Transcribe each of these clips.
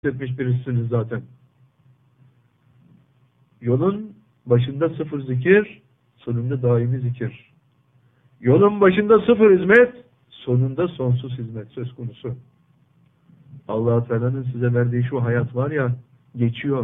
etmiş birisiniz zaten. Yolun başında sıfır zikir, sonunda daimi zikir. Yolun başında sıfır hizmet, sonunda sonsuz hizmet söz konusu. Allah Teala'nın size verdiği şu hayat var ya, geçiyor.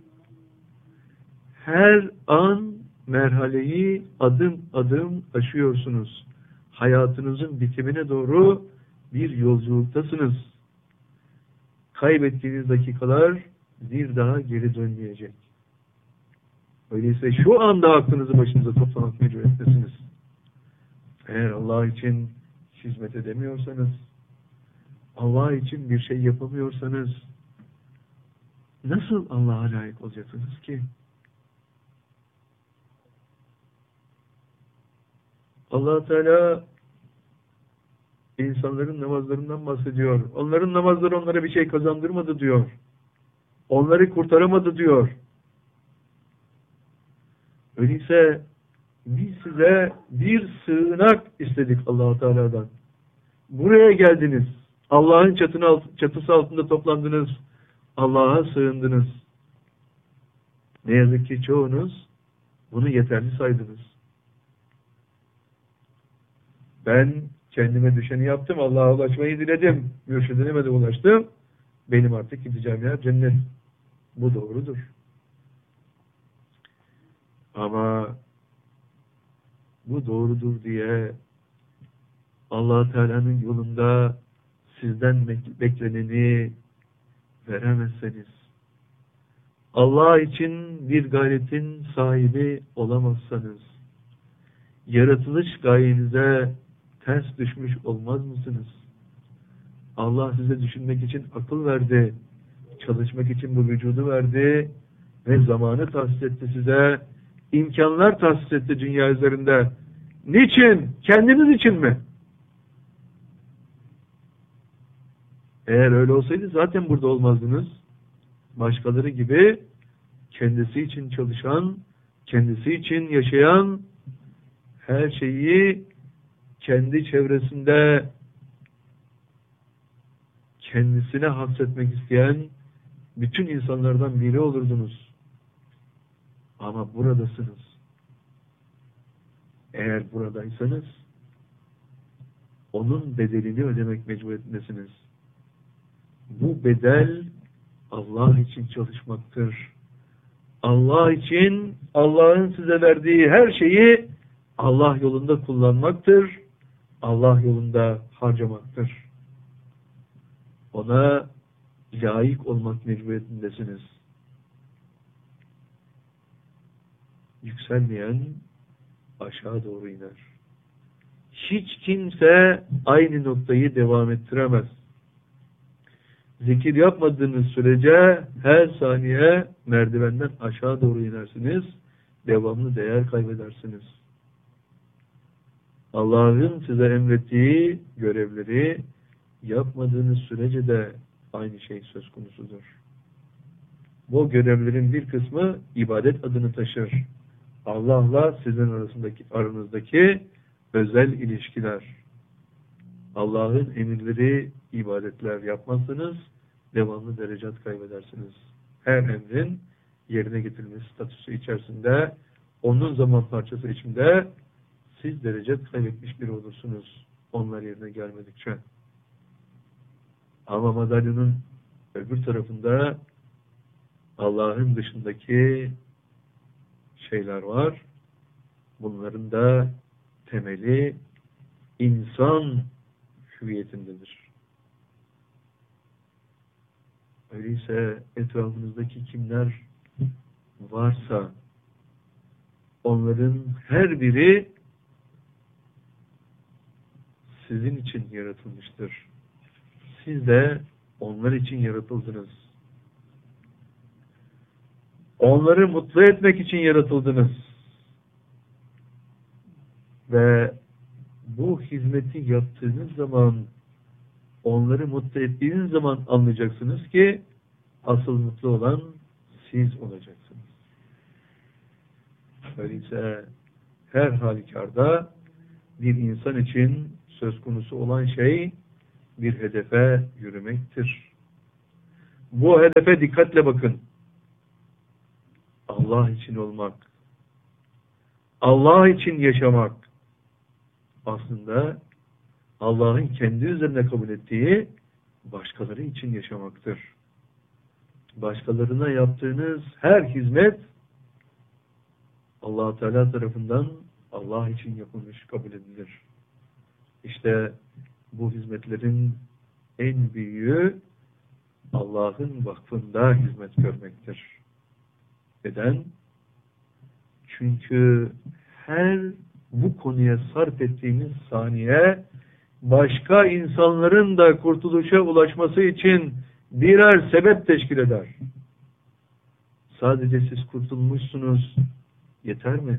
Her an merhaleyi adım adım aşıyorsunuz. Hayatınızın bitimine doğru bir yolculuktasınız. Kaybettiğiniz dakikalar bir daha geri dönmeyecek. Öyleyse şu anda aklınızı başınıza toplamak mecburiyetindesiniz. Eğer Allah için hizmet edemiyorsanız, Allah için bir şey yapamıyorsanız, nasıl Allah'a layık olacaksınız ki? Allah Teala insanların namazlarından bahsediyor. Onların namazları onlara bir şey kazandırmadı diyor. Onları kurtaramadı diyor. Öyleyse biz size bir sığınak istedik Allah Teala'dan. Buraya geldiniz. Allah'ın çatısı altında toplandınız. Allah'a sığındınız. Ne yazık ki çoğunuz bunu yeterli saydınız. Ben kendime düşeni yaptım. Allah'a ulaşmayı diledim. Mürşidime de ulaştım. Benim artık gideceğim yer cennet. Bu doğrudur. Ama bu doğrudur diye Allah Teala'nın yolunda sizden bekleneni veremezseniz, Allah için bir gayretin sahibi olamazsanız, yaratılış gayenize ters düşmüş olmaz mısınız? Allah size düşünmek için akıl verdi, çalışmak için bu vücudu verdi ve zamanı tahsis etti size, imkanlar tahsis etti dünya üzerinde. Niçin? Kendiniz için mi? Eğer öyle olsaydı zaten burada olmazdınız. Başkaları gibi kendisi için çalışan, kendisi için yaşayan, her şeyi kendi çevresinde kendisine hapsetmek isteyen bütün insanlardan biri olurdunuz. Ama buradasınız. Eğer buradaysanız onun bedelini ödemek mecburiyetindesiniz. Bu bedel Allah için çalışmaktır. Allah için Allah'ın size verdiği her şeyi Allah yolunda kullanmaktır. Allah yolunda harcamaktır. Ona layık olmak mecburiyetindesiniz. Yükselmeyen aşağı doğru iner. Hiç kimse aynı noktayı devam ettiremez. Zikir yapmadığınız sürece her saniye merdivenden aşağı doğru inersiniz. Devamlı değer kaybedersiniz. Allah'ın size emrettiği görevleri yapmadığınız sürece de aynı şey söz konusudur. Bu görevlerin bir kısmı ibadet adını taşır. Allah'la sizin aranızdaki özel ilişkiler. Allah'ın emirleri, ibadetler yapmazsanız devamlı derecat kaybedersiniz. Her emrin yerine getirilmesi statüsü içerisinde, onun zaman parçası içinde siz derecat kaybetmiş biri olursunuz. Onlar yerine gelmedikçe. Ama madalyonun öbür tarafında Allah'ın dışındaki şeyler var. Bunların da temeli insan hüviyetindedir. Öyleyse etrafınızdaki kimler varsa onların her biri sizin için yaratılmıştır. Siz de onlar için yaratıldınız. Onları mutlu etmek için yaratıldınız. Ve bu hizmeti yaptığınız zaman, onları mutlu ettiğiniz zaman anlayacaksınız ki asıl mutlu olan siz olacaksınız. Öyleyse her halükarda bir insan için söz konusu olan şey bir hedefe yürümektir. Bu hedefe dikkatle bakın. Allah için olmak, Allah için yaşamak aslında Allah'ın kendi üzerine kabul ettiği başkaları için yaşamaktır. Başkalarına yaptığınız her hizmet Allah Teala tarafından Allah için yapılmış kabul edilir. İşte bu hizmetlerin en büyüğü Allah'ın vakfında hizmet görmektir. Neden? Çünkü her bu konuya sarf ettiğimiz saniye başka insanların da kurtuluşa ulaşması için birer sebep teşkil eder. Sadece siz kurtulmuşsunuz, yeter mi?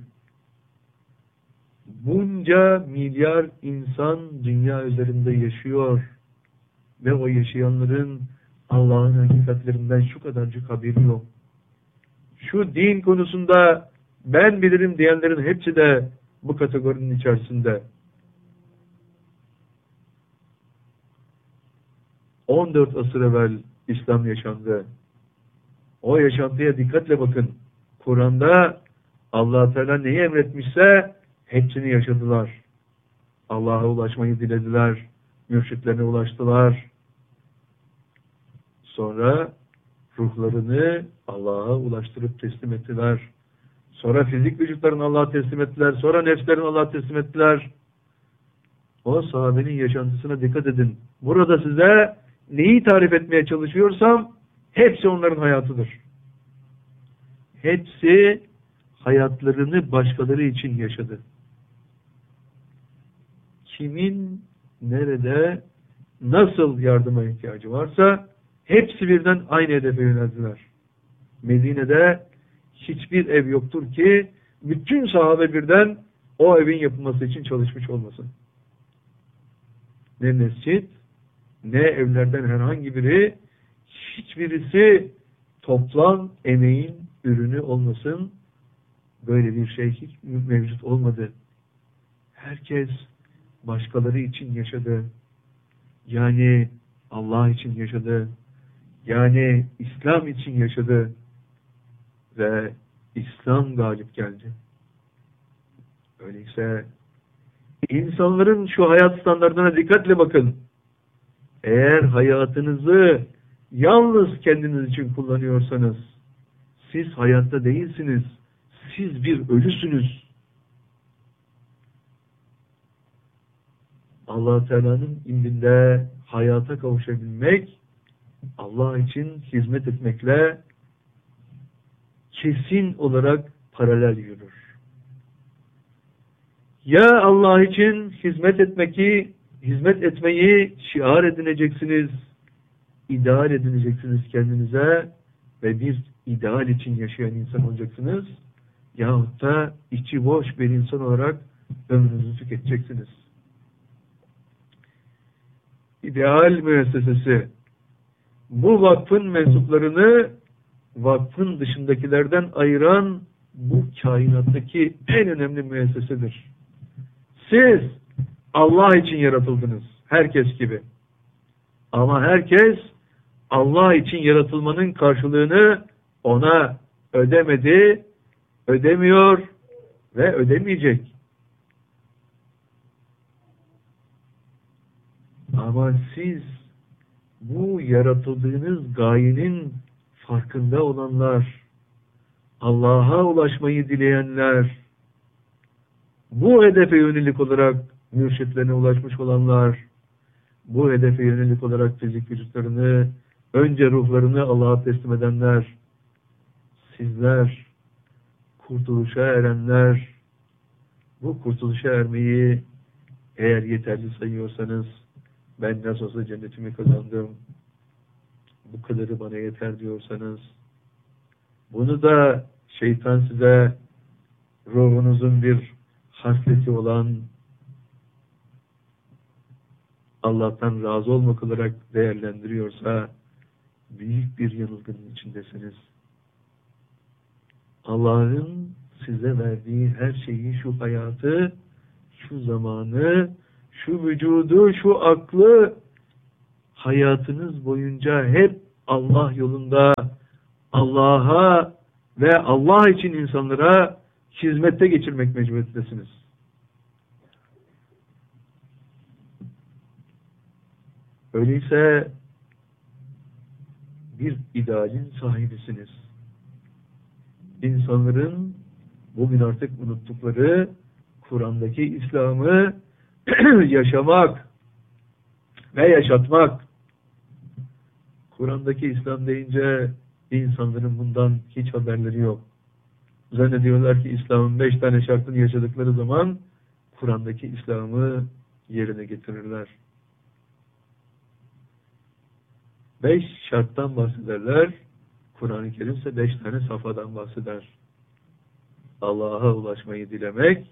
Bunca milyar insan dünya üzerinde yaşıyor ve o yaşayanların Allah'ın hakikatlerinden şu kadarcık haberi yok. Şu din konusunda ben bilirim diyenlerin hepsi de bu kategorinin içerisinde. 14 asır evvel İslam yaşandı. O yaşantıya dikkatle bakın. Kur'an'da Allah Teala neyi emretmişse hepsini yaşadılar. Allah'a ulaşmayı dilediler. Mürşitlerine ulaştılar. Sonra ruhlarını Allah'a ulaştırıp teslim ettiler. Sonra fizik vücutlarını Allah'a teslim ettiler. Sonra nefslerini Allah'a teslim ettiler. O sahabenin yaşantısına dikkat edin. Burada size neyi tarif etmeye çalışıyorsam hepsi onların hayatıdır. Hepsi hayatlarını başkaları için yaşadı. Kimin nerede nasıl yardıma ihtiyacı varsa hepsi birden aynı hedefe yöneldiler. Medine'de hiçbir ev yoktur ki bütün sahabe birden o evin yapılması için çalışmış olmasın. Ne mescit, ne evlerden herhangi biri, hiçbirisi toplam emeğin ürünü olmasın. Böyle bir şey hiç mevcut olmadı. Herkes başkaları için yaşadı. Yani Allah için yaşadı. Yani İslam için yaşadı. Ve İslam galip geldi. Öyleyse insanların şu hayat standartlarına dikkatle bakın. Eğer hayatınızı yalnız kendiniz için kullanıyorsanız siz hayatta değilsiniz. Siz bir ölüsünüz. Allah Teala'nın indinde hayata kavuşabilmek, Allah için hizmet etmekle kesin olarak paralel yürür. Ya Allah için hizmet etmeyi şiar edineceksiniz, ideal edineceksiniz kendinize ve bir ideal için yaşayan insan olacaksınız. Yahut da içi boş bir insan olarak ömrünüzü tüketeceksiniz. İdeal müessesesi bu vakfın mensuplarını vakfın dışındakilerden ayıran bu kainattaki en önemli müessesedir. Siz Allah için yaratıldınız. Herkes gibi. Ama herkes Allah için yaratılmanın karşılığını ona ödemedi, ödemiyor ve ödemeyecek. Ama siz bu yaratıldığınız gayenin farkında olanlar, Allah'a ulaşmayı dileyenler, bu hedefe yönelik olarak mürşitlerine ulaşmış olanlar, bu hedefe yönelik olarak fizik vücutlarını, önce ruhlarını Allah'a teslim edenler, sizler, kurtuluşa erenler, bu kurtuluşa ermeyi eğer yeterli sayıyorsanız, ben nasıl olsa cennetimi kazandım, bu kadarı bana yeter diyorsanız, bunu da şeytan size ruhunuzun bir hasleti olan Allah'tan razı olmak olarak değerlendiriyorsa büyük bir yanılgının içindesiniz. Allah'ın size verdiği her şeyi, şu hayatı, şu zamanı, şu vücudu, şu aklı hayatınız boyunca hep Allah yolunda Allah'a ve Allah için insanlara hizmette geçirmek mecburiyetindesiniz. Öyleyse bir idealin sahibisiniz. İnsanların bugün artık unuttukları Kur'an'daki İslam'ı yaşamak ve yaşatmak. Kur'an'daki İslam deyince insanların bundan hiç haberleri yok. Zannediyorlar ki İslam'ın 5 tane şartını yaşadıkları zaman Kur'an'daki İslam'ı yerine getirirler. 5 şarttan bahsederler. Kur'an-ı Kerim ise 5 tane safhadan bahseder. Allah'a ulaşmayı dilemek,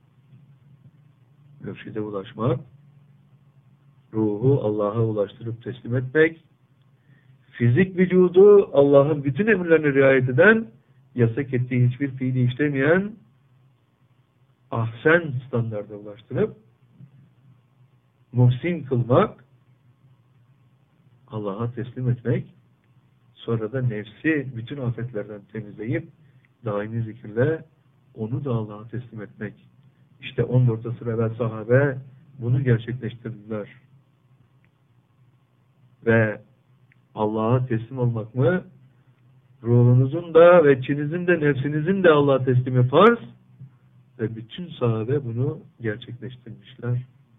mürşide ulaşmak, ruhu Allah'a ulaştırıp teslim etmek, fizik vücudu Allah'ın bütün emirlerine riayet eden, yasak ettiği hiçbir fiili işlemeyen, ahsen standarda ulaştırıp muhsin kılmak, Allah'a teslim etmek, sonra da nefsi bütün afetlerden temizleyip daimi zikirle onu da Allah'a teslim etmek. İşte 14 asır evvel sahabe bunu gerçekleştirdiler. Ve Allah'a teslim olmak mı? Ruhunuzun da ve içinizin de nefsinizin de Allah'a teslimi farz. Ve bütün sahabe bunu gerçekleştirmişler.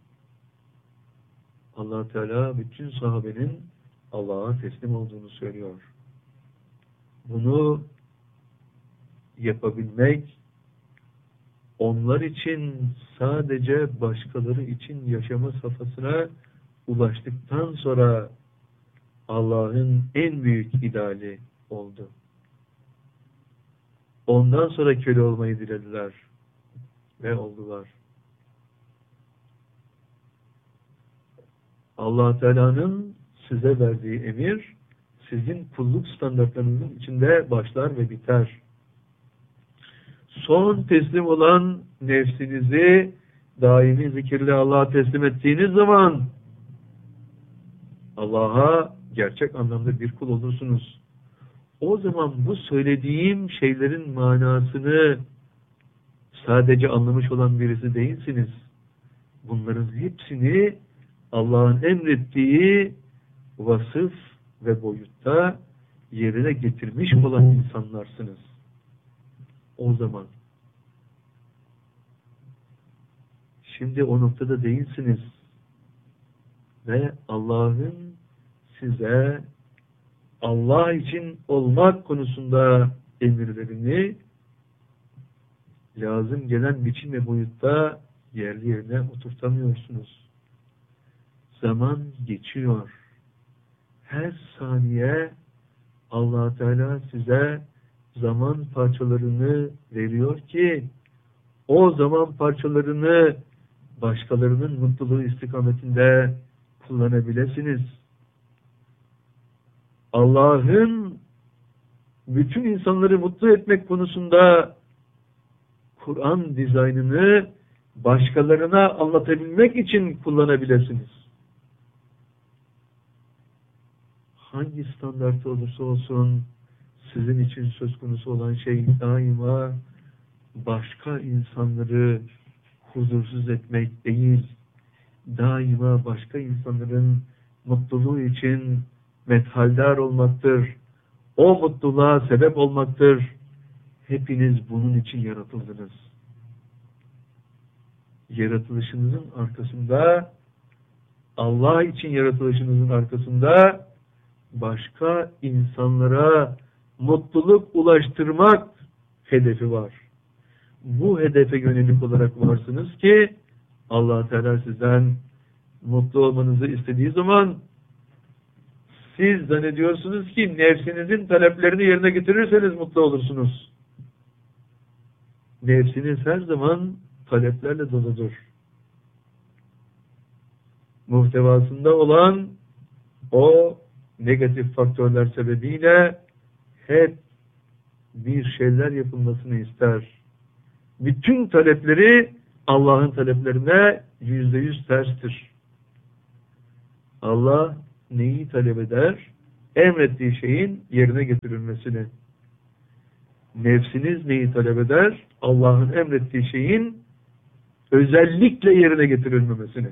Allah Teala bütün sahabenin Allah'a teslim olduğunu söylüyor. Bunu yapabilmek, onlar için sadece başkaları için yaşama safhasına ulaştıktan sonra Allah'ın en büyük ideali oldu. Ondan sonra köle olmayı dilediler ve oldular. Allah Teala'nın size verdiği emir sizin kulluk standartlarınızın içinde başlar ve biter. Son teslim olan nefsinizi daimi zikirle Allah'a teslim ettiğiniz zaman Allah'a gerçek anlamda bir kul olursunuz. O zaman bu söylediğim şeylerin manasını sadece anlamış olan birisi değilsiniz. Bunların hepsini Allah'ın emrettiği vasıf ve boyutta yerine getirmiş olan insanlarsınız. O zaman. Şimdi o noktada değilsiniz. Ve Allah'ın size Allah için olmak konusunda emirlerini lazım gelen biçim ve boyutta yerli yerine oturtamıyorsunuz. Zaman geçiyor. Her saniye Allah Teala size zaman parçalarını veriyor ki o zaman parçalarını başkalarının mutluluğu istikametinde kullanabilirsiniz. Allah'ın bütün insanları mutlu etmek konusunda Kur'an dizaynını başkalarına anlatabilmek için kullanabilirsiniz. Hangi standartı olursa olsun sizin için söz konusu olan şey daima başka insanları huzursuz etmek değil, daima başka insanların mutluluğu için methaldar olmaktır. O mutluluğa sebep olmaktır. Hepiniz bunun için yaratıldınız. Yaratılışınızın arkasında, Allah için yaratılışınızın arkasında başka insanlara mutluluk ulaştırmak hedefi var. Bu hedefe yönelik olarak varsınız ki Allah Teala sizden mutlu olmanızı istediği zaman siz zannediyorsunuz ki nefsinizin taleplerini yerine getirirseniz mutlu olursunuz. Nefsiniz her zaman taleplerle doludur. Muhtevasında olan o negatif faktörler sebebiyle hep bir şeyler yapılmasını ister. Bütün talepleri Allah'ın taleplerine %100 terstir. Allah neyi talep eder? emrettiği şeyin yerine getirilmesini. Nefsiniz neyi talep eder? Allah'ın emrettiği şeyin özellikle yerine getirilmemesini.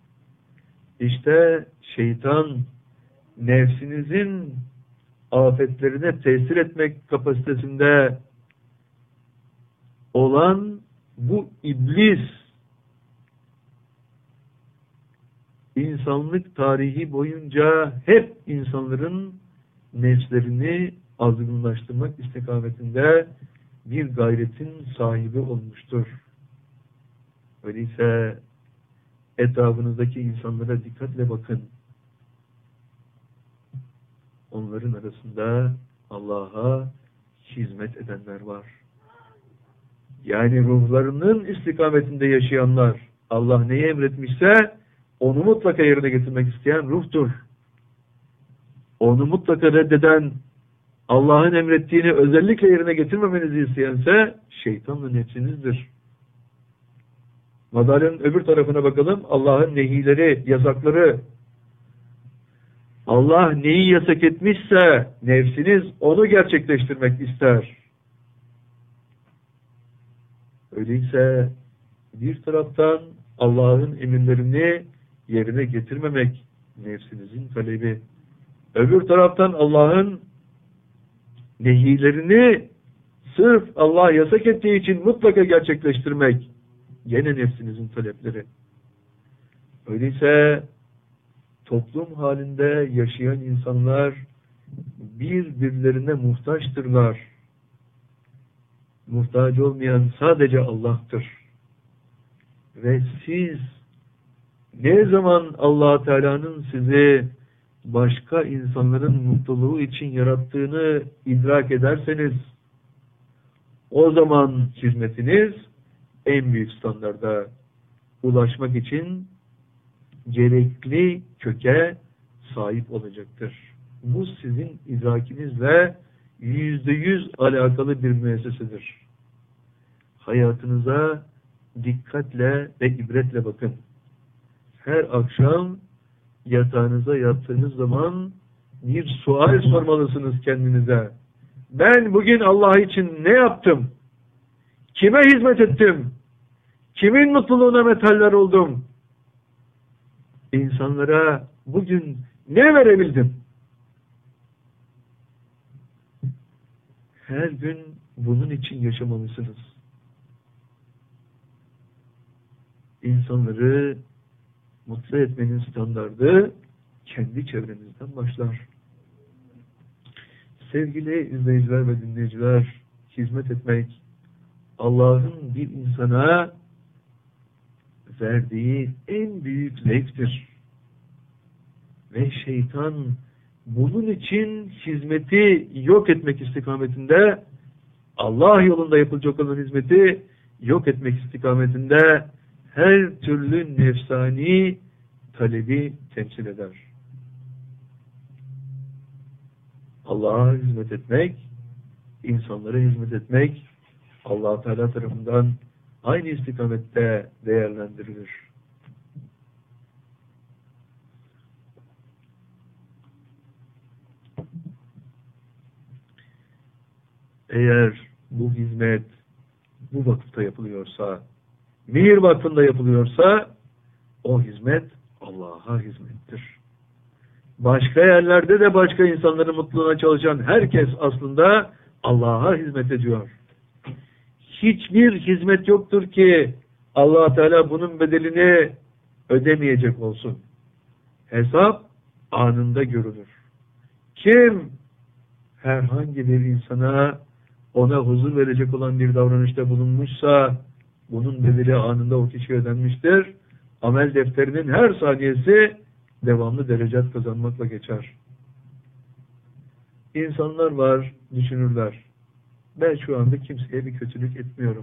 İşte şeytan nefsinizin afetlerine tesir etmek kapasitesinde olan bu iblis, insanlık tarihi boyunca hep insanların nefslerini azgınlaştırmak istikametinde bir gayretin sahibi olmuştur. Öyleyse etrafınızdaki insanlara dikkatle bakın. Onların arasında Allah'a hizmet edenler var. Yani ruhlarının istikametinde yaşayanlar, Allah neyi emretmişse onu mutlaka yerine getirmek isteyen ruhtur. Onu mutlaka reddeden, Allah'ın emrettiğini özellikle yerine getirmemenizi isteyense şeytanla nefsinizdir. Madalyonun öbür tarafına bakalım. Allah'ın nehileri, yasakları. Allah neyi yasak etmişse nefsiniz onu gerçekleştirmek ister. Öyleyse bir taraftan Allah'ın emirlerini yerine getirmemek nefsinizin talebi. Öbür taraftan Allah'ın nehilerini sırf Allah yasak ettiği için mutlaka gerçekleştirmek gene nefsinizin talepleri. Öyleyse toplum halinde yaşayan insanlar birbirlerine muhtaçtırlar. Muhtaç olmayan sadece Allah'tır. Ve siz ne zaman Allah Teala'nın sizi başka insanların mutluluğu için yarattığını idrak ederseniz o zaman hizmetiniz en büyük standarda ulaşmak için gerekli köke sahip olacaktır. Bu sizin idrakinizle %100 alakalı bir müessesedir. Hayatınıza dikkatle ve ibretle bakın. Her akşam yatağınıza yattığınız zaman bir sual sormalısınız kendinize. Ben bugün Allah için ne yaptım? Kime hizmet ettim? Kimin mutluluğuna metaller oldum? İnsanlara bugün ne verebildim? Her gün bunun için yaşamalısınız. İnsanları mutlu etmenin standardı kendi çevrenizden başlar. Sevgili izleyiciler ve dinleyiciler, hizmet etmek Allah'ın bir insana verdiği en büyük zevktir. Ve şeytan bunun için hizmeti yok etmek istikametinde, Allah yolunda yapılacak olan hizmeti yok etmek istikametinde her türlü nefsani talebi temsil eder. Allah'a hizmet etmek, insanlara hizmet etmek Allah Teala tarafından aynı istikamette değerlendirilir. Eğer bu hizmet bu vakıfta yapılıyorsa, Mihir Vakfı'nda yapılıyorsa o hizmet Allah'a hizmettir. Başka yerlerde de başka insanların mutluluğuna çalışan herkes aslında Allah'a hizmet ediyor. Hiçbir hizmet yoktur ki Allah Teala bunun bedelini ödemeyecek olsun. Hesap anında görülür. Kim herhangi bir insana ona huzur verecek olan bir davranışta bulunmuşsa bunun bedeli anında o kişiye ödenmiştir. Amel defterinin her saniyesi devamlı derecat kazanmakla geçer. İnsanlar var, düşünürler. Ben şu anda kimseye bir kötülük etmiyorum.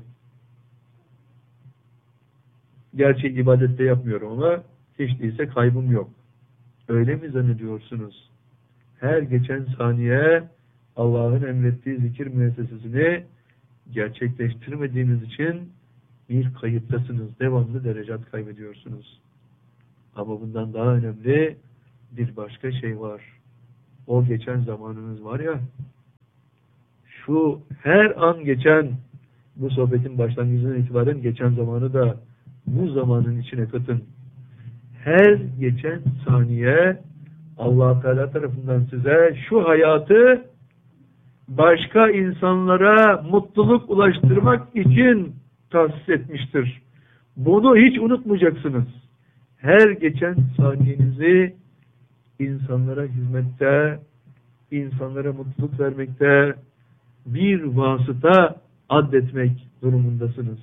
Gerçi ibadette yapmıyorum ama hiç değilse kaybım yok. Öyle mi zannediyorsunuz? Her geçen saniye Allah'ın emrettiği zikir müessesesini gerçekleştirmediğiniz için bir kayıptasınız. Devamlı derecat kaybediyorsunuz. Ama bundan daha önemli bir başka şey var. o geçen zamanınız var ya, şu her an geçen, bu sohbetin başlangıcından itibaren geçen zamanı da bu zamanın içine katın. Her geçen saniye Allah Teala tarafından size şu hayatı başka insanlara mutluluk ulaştırmak için tahsis etmiştir. Bunu hiç unutmayacaksınız. Her geçen saniyenizi insanlara hizmette, insanlara mutluluk vermekte bir vasıta addetmek durumundasınız.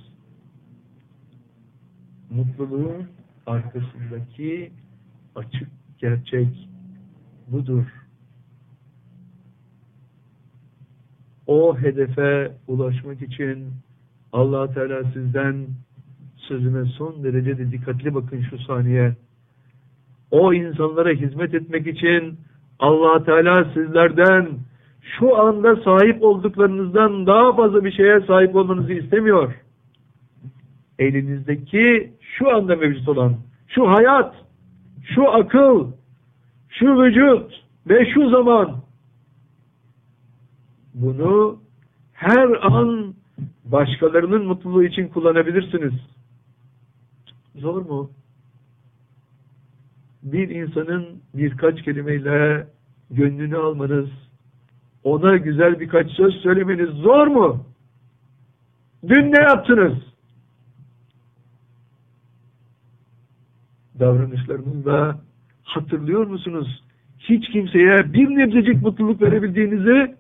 Mutluluğun arkasındaki açık gerçek budur. O hedefe ulaşmak için Allah Teala sizden, sözüme son derece de dikkatli bakın şu saniye, o insanlara hizmet etmek için Allah Teala sizlerden şu anda sahip olduklarınızdan daha fazla bir şeye sahip olmanızı istemiyor. Elinizdeki şu anda mevcut olan şu hayat, şu akıl, şu vücut ve şu zaman, bunu her an başkalarının mutluluğu için kullanabilirsiniz. Zor mu? Bir insanın birkaç kelimeyle gönlünü almanız, ona güzel birkaç söz söylemeniz zor mu? Dün ne yaptınız? Davranışlarınızla hatırlıyor musunuz? Hiç kimseye bir nebzecik mutluluk verebildiğinizi?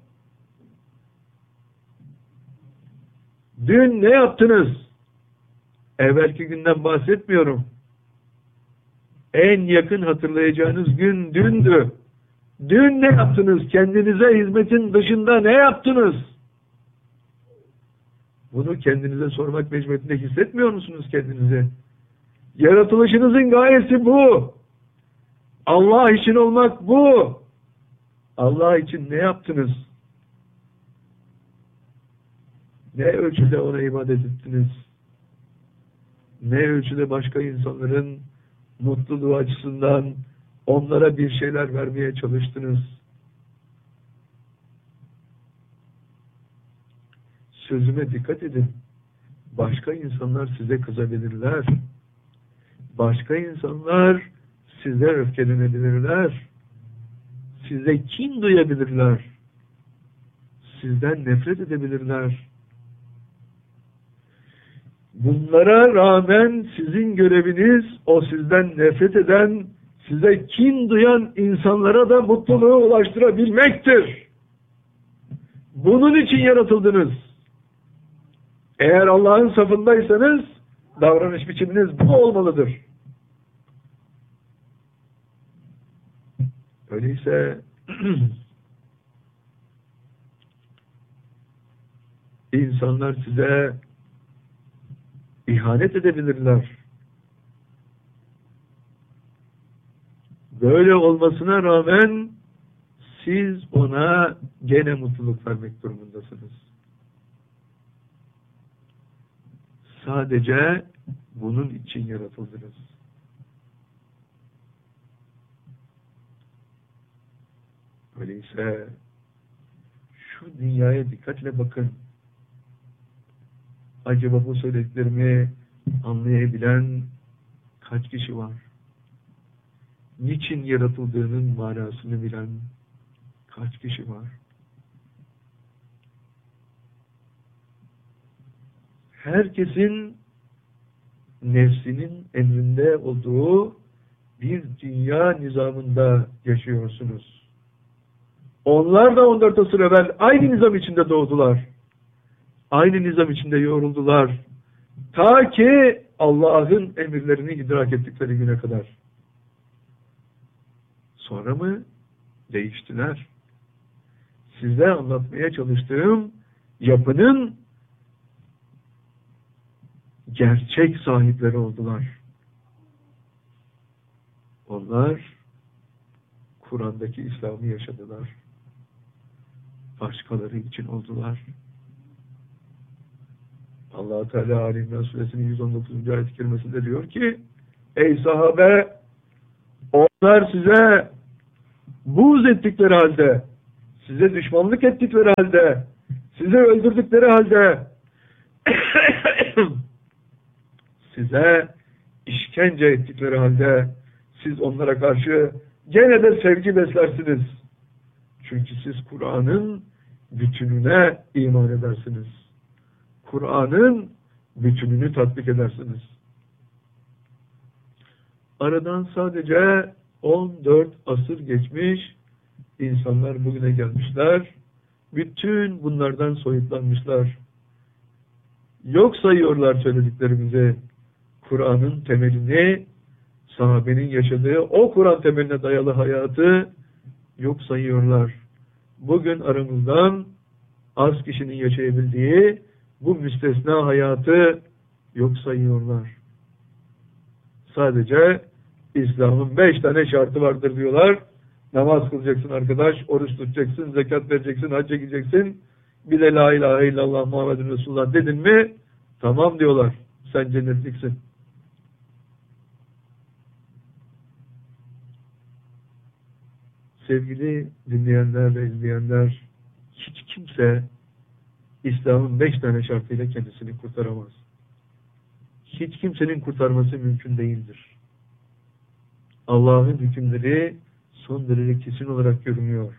Dün ne yaptınız? Evvelki günden bahsetmiyorum. En yakın hatırlayacağınız gün dündü. Dün ne yaptınız? Kendinize hizmetin dışında ne yaptınız? Bunu kendinize sormak mecburiyetinde hissetmiyor musunuz kendinizi? Yaratılışınızın gayesi bu. Allah için olmak bu. Allah için ne yaptınız? Ne ölçüde ona ibadet ettiniz? Ne ölçüde başka insanların mutluluğu açısından onlara bir şeyler vermeye çalıştınız? Sözüme dikkat edin. Başka insanlar size kızabilirler. Başka insanlar size öfkelenebilirler. Size kin duyabilirler. Sizden nefret edebilirler. Bunlara rağmen sizin göreviniz o sizden nefret eden, size kin duyan insanlara da mutluluğu ulaştırabilmektir. Bunun için yaratıldınız. Eğer Allah'ın safındaysanız davranış biçiminiz bu olmalıdır. Öyleyse insanlar size ihanet edebilirler. Böyle olmasına rağmen siz ona gene mutluluk vermek durumundasınız. Sadece bunun için yaratıldınız. Öyleyse şu dünyaya dikkatle bakın. Acaba bu söylediklerimi anlayabilen kaç kişi var? Niçin yaratıldığının manasını bilen kaç kişi var? Herkesin nefsinin emrinde olduğu bir dünya nizamında yaşıyorsunuz. Onlar da 14 asır evvel aynı nizam içinde doğdular. Aynı nizam içinde yoğruldular. Ta ki Allah'ın emirlerini idrak ettikleri güne kadar. Sonra mı değiştiler? Size anlatmaya çalıştığım yapının gerçek sahipleri oldular. Onlar Kur'an'daki İslam'ı yaşadılar. Başkaları için oldular. Allah Teala Ali İmran Suresinin 119. ayet-i kerimesinde diyor ki: ey sahabe, onlar size buğz ettikleri halde, size düşmanlık ettikleri halde, sizi öldürdükleri halde, size işkence ettikleri halde, siz onlara karşı gene de sevgi beslersiniz. Çünkü siz Kur'an'ın bütününe iman edersiniz. Kur'an'ın bütününü tatbik edersiniz. Aradan sadece 14 asır geçmiş, insanlar bugüne gelmişler. Bütün bunlardan soyutlanmışlar. Yok sayıyorlar söylediklerimizi. Kur'an'ın temelini, sahabenin yaşadığı o Kur'an temeline dayalı hayatı yok sayıyorlar. Bugün aramızdan az kişinin yaşayabildiği bu müstesna hayatı yok sayıyorlar. Sadece İslam'ın 5 tane şartı vardır diyorlar. Namaz kılacaksın arkadaş, oruç tutacaksın, zekat vereceksin, hacca gideceksin. Bir de la ilahe illallah Muhammedun Resulullah dedin mi tamam diyorlar. Sen cennetliksin. Sevgili dinleyenler ve izleyenler, hiç kimse İslam'ın 5 tane şartıyla kendisini kurtaramaz. Hiç kimsenin kurtarması mümkün değildir. Allah'ın hükümleri son derece kesin olarak görünüyor.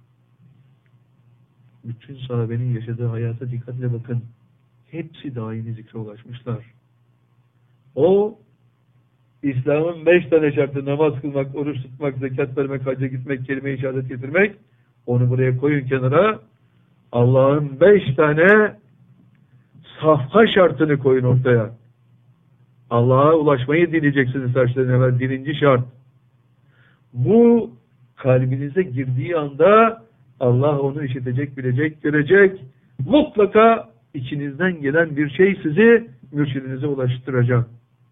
Bütün sahabenin yaşadığı hayata dikkatle bakın. Hepsi daimi zikre ulaşmışlar. O, İslam'ın 5 tane şartı, namaz kılmak, oruç tutmak, zekat vermek, hacca gitmek, kelime-i şehadet getirmek, onu buraya koyun kenara. Allah'ın 5 tane safha şartını koyun ortaya. Allah'a ulaşmayı dileyeceksiniz her şeyden evvel. Birinci şart. Bu kalbinize girdiği anda Allah onu işitecek, bilecek, görecek. Mutlaka içinizden gelen bir şey sizi mürşidinize ulaştıracak.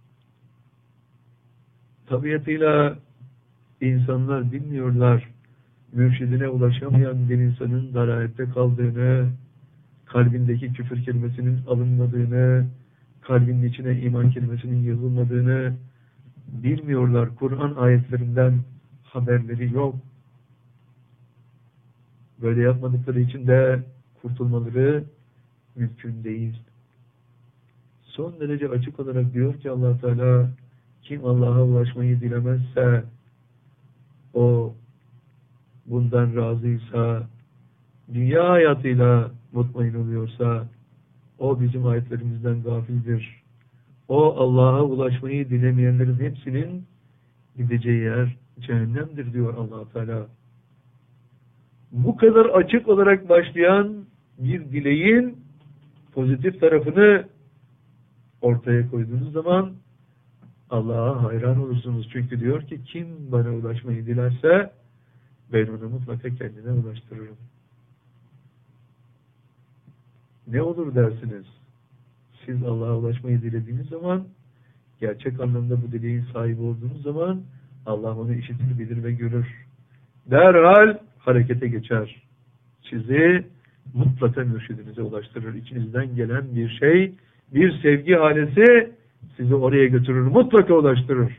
Tabiatıyla insanlar bilmiyorlar. Mürşidine ulaşamayan bir insanın dalalette kaldığını, kalbindeki küfür kelimesinin alınmadığını, kalbinin içine iman kelimesinin yazılmadığını bilmiyorlar. Kur'an ayetlerinden haberleri yok. Böyle yapmadıkları için de kurtulmaları mümkün değil. Son derece açık olarak diyor ki Allah Teala, kim Allah'a ulaşmayı dilemezse, o bundan razıysa, dünya hayatıyla mutmain oluyorsa, o bizim ayetlerimizden gafildir. O Allah'a ulaşmayı dilemeyenlerin hepsinin gideceği yer cehennemdir diyor Allah Teala. Bu kadar açık olarak başlayan bir dileğin pozitif tarafını ortaya koyduğunuz zaman Allah'a hayran olursunuz. Çünkü diyor ki kim bana ulaşmayı dilerse ben onu mutlaka kendine ulaştırırım. Ne olur dersiniz? Siz Allah'a ulaşmayı dilediğiniz zaman, gerçek anlamda bu dileğin sahibi olduğunuz zaman Allah onu işitir, bilir ve görür. Derhal harekete geçer. Sizi mutlaka mürşidinize ulaştırır. İçinizden gelen bir şey, bir sevgi halesi sizi oraya götürür, mutlaka ulaştırır.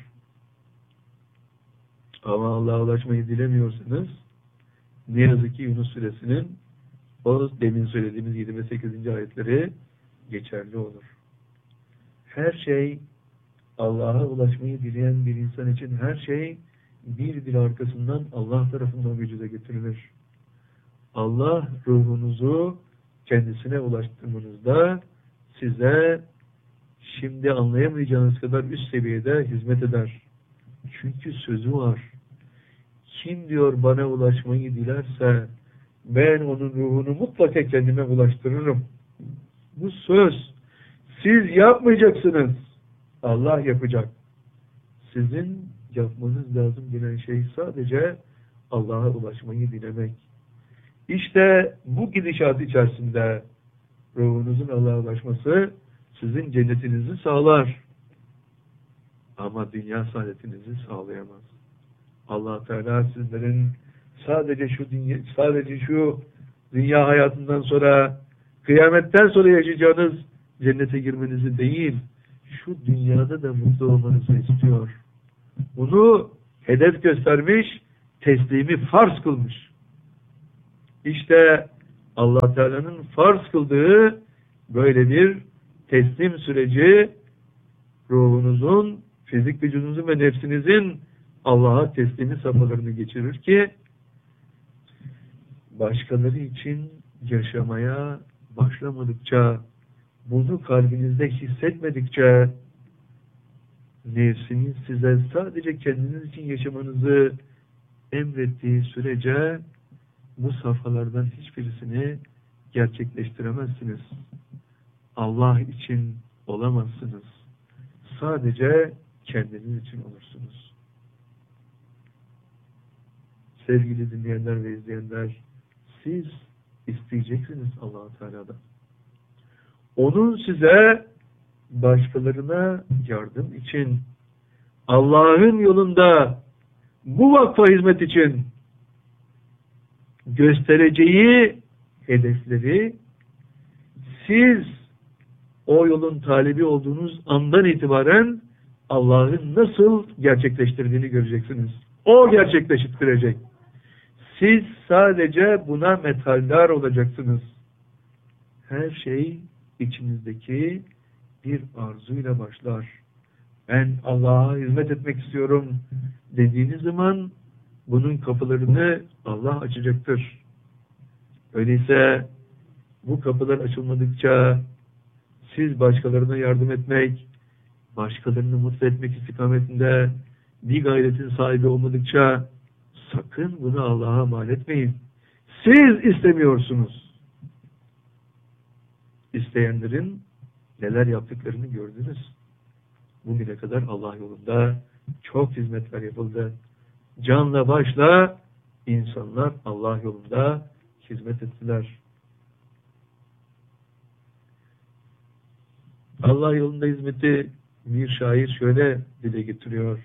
Ama Allah'a ulaşmayı dilemiyorsanız, ne yazık ki Yunus Suresinin o demin söylediğimiz 7 ve 8. ayetleri geçerli olur. Her şey, Allah'a ulaşmayı dileyen bir insan için her şey bir arkasından Allah tarafından vücuda getirilir. Allah ruhunuzu kendisine ulaştırmanızda size şimdi anlayamayacağınız kadar üst seviyede hizmet eder. Çünkü sözü var. Kim diyor bana ulaşmayı dilerse ben onun ruhunu mutlaka kendime ulaştırırım. Bu söz. Siz yapmayacaksınız. Allah yapacak. Sizin yapmanız lazım gelen şey sadece Allah'a ulaşmayı dilemek. İşte bu gidişat içerisinde ruhunuzun Allah'a ulaşması sizin cennetinizi sağlar. Ama dünya saadetinizi sağlayamaz. Allah Teala sizlerin sadece şu dünya hayatından sonra, kıyametten sonra yaşayacağınız cennete girmenizi değil, şu dünyada da mutlu olmanızı istiyor. Bunu hedef göstermiş, teslimi farz kılmış. İşte Allah Teala'nın farz kıldığı böyle bir teslim süreci, ruhunuzun, fizik vücudunuzun ve nefsinizin Allah'a teslimi safhalarını geçirir ki başkaları için yaşamaya başlamadıkça, bunu kalbinizde hissetmedikçe, nefsiniz size sadece kendiniz için yaşamanızı emrettiği sürece bu safhalardan hiçbirisini gerçekleştiremezsiniz. Allah için olamazsınız. Sadece kendiniz için olursunuz. Sevgili dinleyenler ve izleyenler, siz isteyeceksiniz Allah-u Teala'dan. Onun size başkalarına yardım için, Allah'ın yolunda bu vakfa hizmet için göstereceği hedefleri siz o yolun talibi olduğunuz andan itibaren Allah'ın nasıl gerçekleştirdiğini göreceksiniz. O gerçekleştirecek. Siz sadece buna methaldar olacaksınız. Her şey içinizdeki bir arzuyla başlar. Ben Allah'a hizmet etmek istiyorum dediğiniz zaman bunun kapılarını Allah açacaktır. Öyleyse bu kapılar açılmadıkça siz başkalarına yardım etmek, başkalarını mutlu etmek istikametinde bir gayretin sahibi olmadıkça sakın bunu Allah'a mal etmeyin. Siz istemiyorsunuz. İsteyenlerin neler yaptıklarını gördünüz. Bugüne kadar Allah yolunda çok hizmetler yapıldı. Canla başla insanlar Allah yolunda hizmet ettiler. Allah yolunda hizmeti bir şair şöyle dile getiriyor.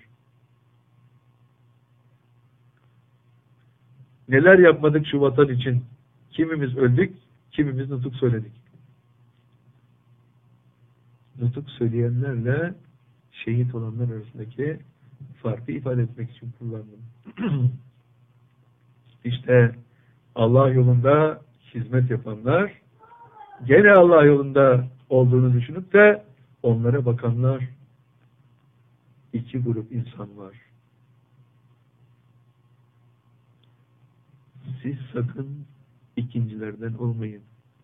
Neler yapmadık şu vatan için? Kimimiz öldük, kimimiz nutuk söyledik. Nutuk söyleyenlerle şehit olanlar arasındaki farkı ifade etmek için kullandım. İşte Allah yolunda hizmet yapanlar, gene Allah yolunda olduğunu düşünüp de onlara bakanlar, iki grup insan var. Siz sakın ikincilerden olmayın.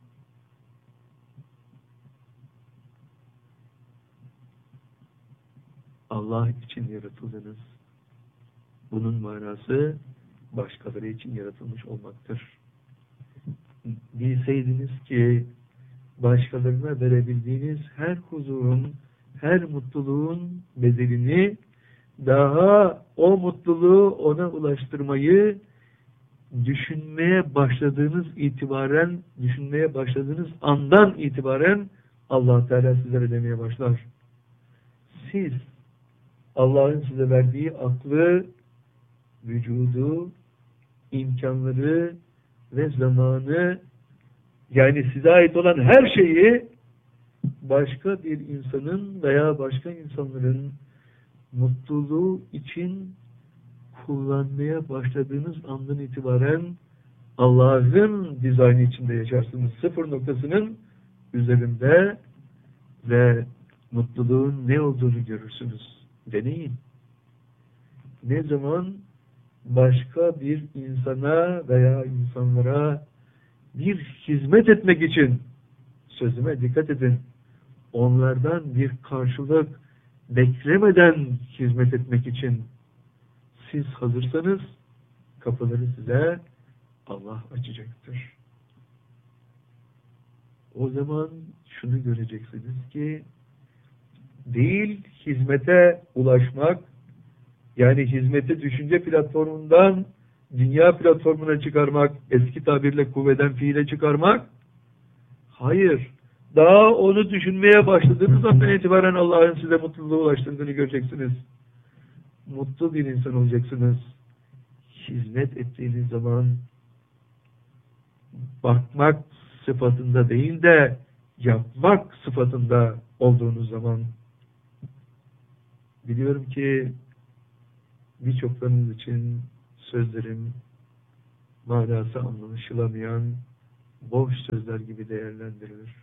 Allah için yaratıldınız. Bunun manası başkaları için yaratılmış olmaktır. Bilseydiniz ki başkalarına verebildiğiniz her huzurun, her mutluluğun bedelini daha o mutluluğu ona ulaştırmayı düşünmeye başladığınız andan itibaren Allah Teala sizlere ödemeye başlar. Siz Allah'ın size verdiği aklı, vücudu, imkanları ve zamanı, yani size ait olan her şeyi başka bir insanın veya başka insanların mutluluğu için kullanmaya başladığınız andan itibaren Allah'ın dizaynı içinde yaşarsınız. Sıfır noktasının üzerinde ve mutluluğun ne olduğunu görürsünüz. Deneyin. Ne zaman başka bir insana veya insanlara bir hizmet etmek için, sözüme dikkat edin, onlardan bir karşılık beklemeden hizmet etmek için siz hazırsanız kapıları size Allah açacaktır. O zaman şunu göreceksiniz ki değil hizmete ulaşmak, yani hizmeti düşünce platformundan dünya platformuna çıkarmak, eski tabirle kuvveden fiile çıkarmak, hayır, daha onu düşünmeye başladığınız andan itibaren Allah'ın size mutluluğa ulaştırdığını göreceksiniz. Mutlu bir insan olacaksınız. Hizmet ettiğiniz zaman bakmak sıfatında değil de yapmak sıfatında olduğunuz zaman, biliyorum ki birçoklarınız için sözlerin manası anlaşılamayan boş sözler gibi değerlendirilir.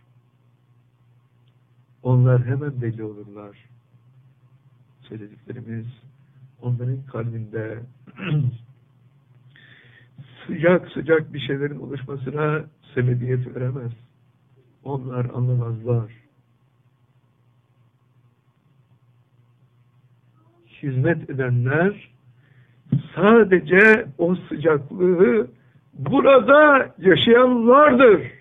Onlar hemen belli olurlar. Söylediklerimiz onların kalbinde sıcak sıcak bir şeylerin oluşmasına sebebiyet veremez. Onlar anlamazlar. Hizmet edenler sadece o sıcaklığı burada yaşayanlardır.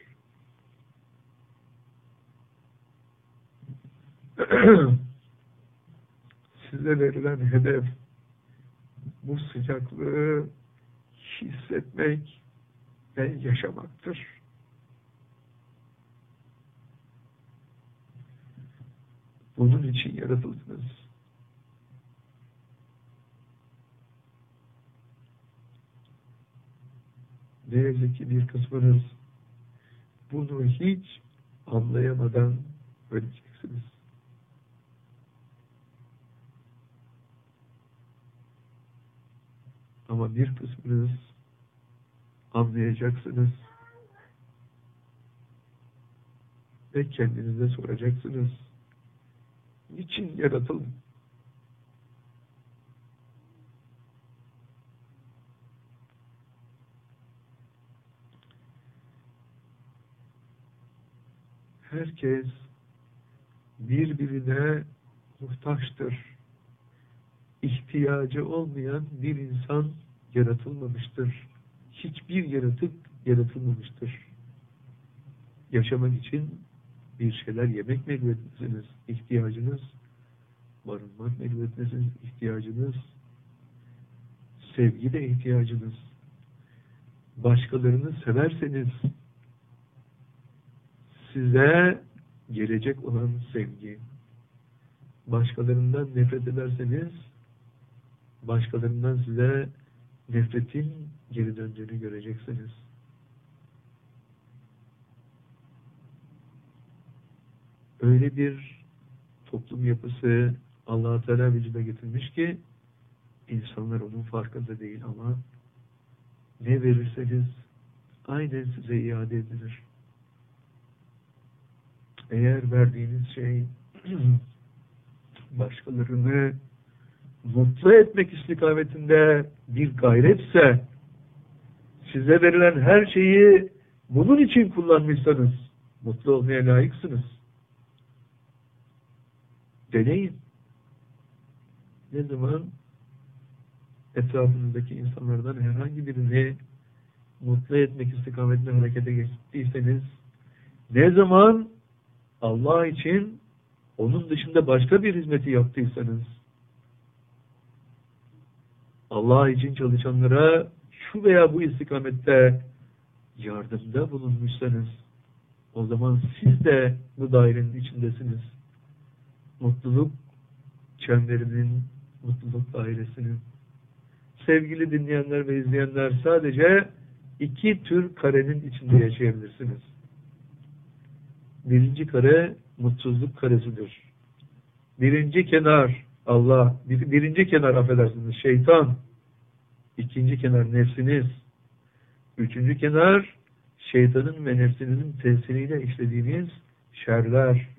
Size verilen hedef bu sıcaklığı hissetmek ve yaşamaktır. Bunun için yaratıldınız. Ne yazık ki bir kısmınız bunu hiç anlayamadan öleceksiniz. Ama bir kısmınız anlayacaksınız ve kendinize soracaksınız. Niçin yaratıldım? Herkes birbirine muhtaçtır. İhtiyacı olmayan bir insan yaratılmamıştır. Hiçbir yaratık yaratılmamıştır. Yaşamak için bir şeyler yemek mecburiyetindesiniz. İhtiyacınız, barınmak mecburiyetindesiniz. İhtiyacınız, sevgi de ihtiyacınız. Başkalarını severseniz size gelecek olan sevgi. Başkalarından nefret ederseniz başkalarından size nefretin geri döndüğünü göreceksiniz. Öyle bir toplum yapısı Allah-u Teala vücuda getirmiş ki insanlar onun farkında değil ama ne verirseniz aynen size iade edilir. Eğer verdiğiniz şey başkalarını mutlu etmek istikametinde bir gayretse, size verilen her şeyi bunun için kullanmışsanız mutlu olmaya layıksınız. Deneyin. Ne zaman etrafınızdaki insanlardan herhangi birini mutlu etmek istikametinde harekete geçtiyseniz, ne zaman Allah için onun dışında başka bir hizmeti yaptıysanız, Allah için çalışanlara şu veya bu istikamette yardımda bulunmuşsanız, o zaman siz de bu dairenin içindesiniz. Mutluluk çemberinin, mutluluk dairesinin. Sevgili dinleyenler ve izleyenler, sadece iki tür karenin içinde yaşayabilirsiniz. Birinci kare mutsuzluk karesidir. Birinci kenar Allah, birinci kenar affedersiniz şeytan. İkinci kenar nefsiniz. Üçüncü kenar şeytanın ve nefsinizin tesiriyle işlediğiniz şerler.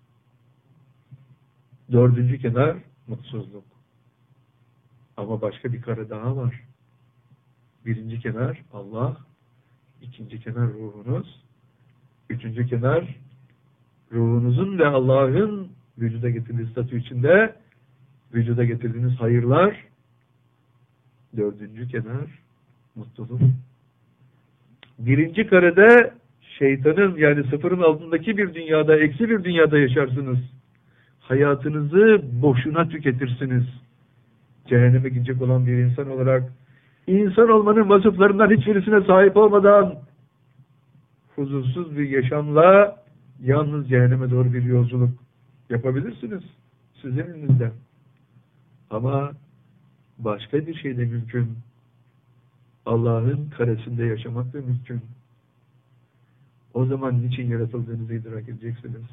Dördüncü kenar mutsuzluk. Ama başka bir kare daha var. Birinci kenar Allah, ikinci kenar ruhunuz, üçüncü kenar ruhunuzun ve Allah'ın vücuda getirdiği statü içinde vücuda getirdiğiniz hayırlar, dördüncü kenar mutluluk. Birinci karede şeytanın, yani sıfırın altındaki bir dünyada, eksi bir dünyada yaşarsınız. Hayatınızı boşuna tüketirsiniz. Cehenneme gidecek olan bir insan olarak, insan olmanın vasıflarından hiçbirisine sahip olmadan huzursuz bir yaşamla yalnız cehenneme doğru bir yolculuk yapabilirsiniz. Sizin elinizde. Ama başka bir şey de mümkün. Allah'ın karesinde yaşamak da mümkün. O zaman niçin yaratıldığınızı idrak edeceksiniz.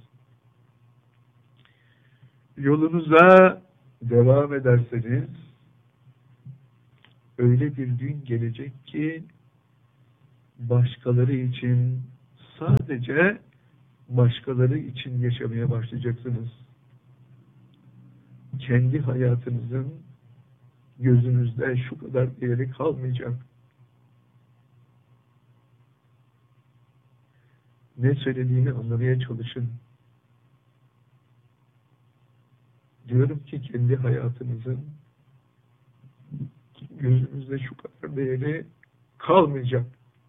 Yolunuza devam ederseniz öyle bir gün gelecek ki başkaları için, sadece başkaları için yaşamaya başlayacaksınız. Kendi hayatınızın gözünüzde şu kadar değeri kalmayacak. Ne söylediğini anlamaya çalışın. Diyorum ki kendi hayatınızın gözünüzde şu kadar değeri kalmayacak.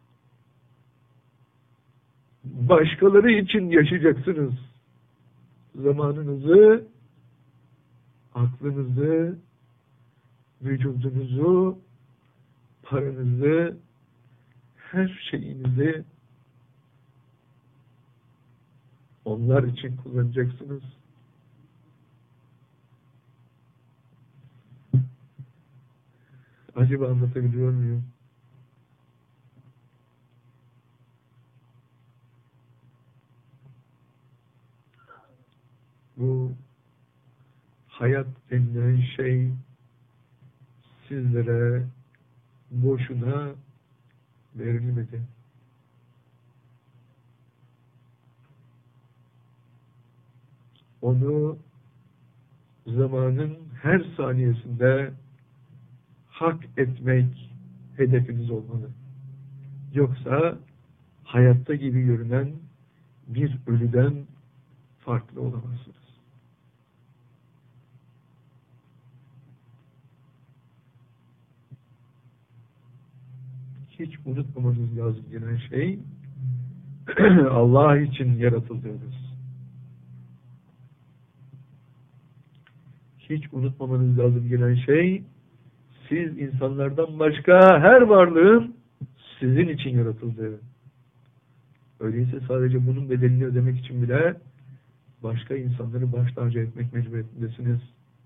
Başkaları için yaşayacaksınız. Zamanınızı, aklınızı, vücudunuzu, paranızı, her şeyinizi onlar için kullanacaksınız. Acaba anlatabiliyor muyum? Bu hayat denilen şey sizlere boşuna verilmedi. Onu zamanın her saniyesinde hak etmek hedefiniz olmalı. Yoksa hayatta gibi görünen bir ölüden farklı olamazsınız. Hiç unutmamanız lazım gelen şey Allah için yaratıldığınız. Hiç unutmamanız lazım gelen şey siz insanlardan başka her varlığın sizin için yaratıldığı. Öyleyse sadece bunun bedelini ödemek için bile başka insanları baş tacı etmek mecburiyetindesiniz.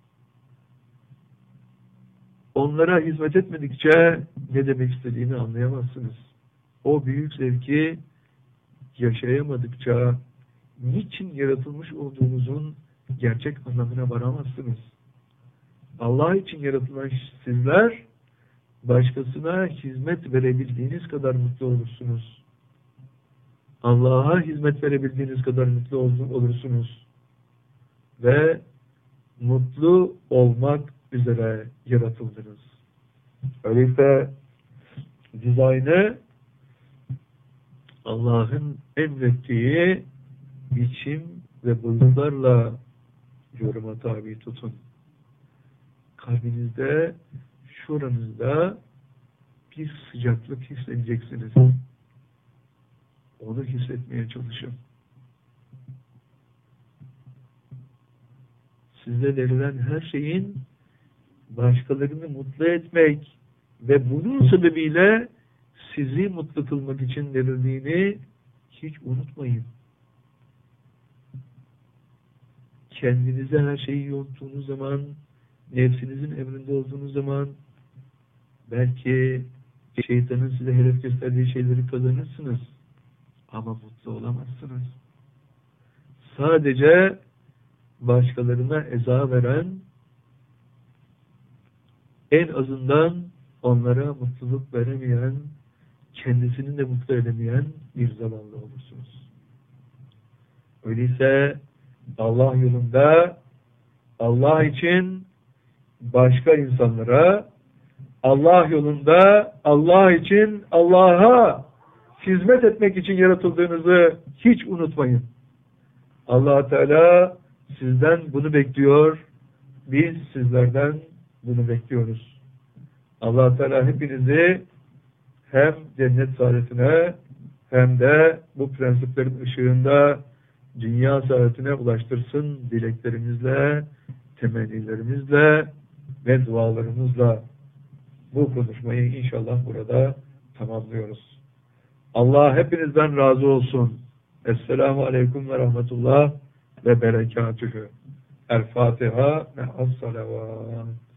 Onlara hizmet etmedikçe ne demek istediğini anlayamazsınız. O büyük zevki yaşayamadıkça niçin yaratılmış olduğunuzun gerçek anlamına varamazsınız. Allah için yaratılan sizler başkasına hizmet verebildiğiniz kadar mutlu olursunuz. Allah'a hizmet verebildiğiniz kadar mutlu olursunuz. Ve mutlu olmak üzere yaratıldınız. Öyleyse dizaynı Allah'ın emrettiği biçim ve boyutlarla yoruma tabi tutun. Kalbinizde, şuranızda bir sıcaklık hissedeceksiniz. Onu hissetmeye çalışın. Size verilen her şeyin başkalarını mutlu etmek ve bunun sebebiyle sizi mutlu kılmak için verildiğini hiç unutmayın. Kendinize her şeyi yoktuğunuz zaman, nefsinizin emrinde olduğunuz zaman belki şeytanın size hedef gösterdiği şeyleri kazanırsınız ama mutlu olamazsınız. Sadece başkalarına eza veren, en azından onlara mutluluk veremeyen, kendisini de mutlu edemeyen bir zavallı olursunuz. Öyleyse Allah yolunda, Allah için başka insanlara, Allah yolunda, Allah için Allah'a hizmet etmek için yaratıldığınızı hiç unutmayın. Allah Teala sizden bunu bekliyor, biz sizlerden bunu bekliyoruz. Allah Teala hepinizi hem cennet saadetine hem de bu prensiplerin ışığında dünya saadetine ulaştırsın dileklerimizle, temennilerimizle ve dualarımızla. Bu konuşmayı inşallah burada tamamlıyoruz. Allah hepinizden razı olsun. Esselamu Aleyküm ve Rahmetullah ve Berekatühü. El Fatiha ve As-Salavat.